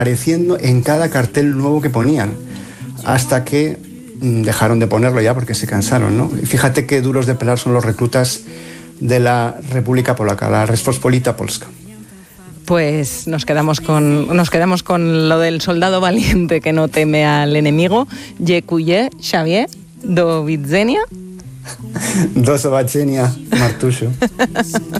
apareciendo en cada cartel nuevo que ponían, hasta que dejaron de ponerlo ya porque se cansaron, ¿no? Y fíjate qué duros de pelar son los reclutas de la República Polaca, la Rzeczpospolita Polska. Pues nos quedamos con lo del soldado valiente que no teme al enemigo. Dziękuję, Xavier. Do widzenia. Do zobaczenia, Martusiu.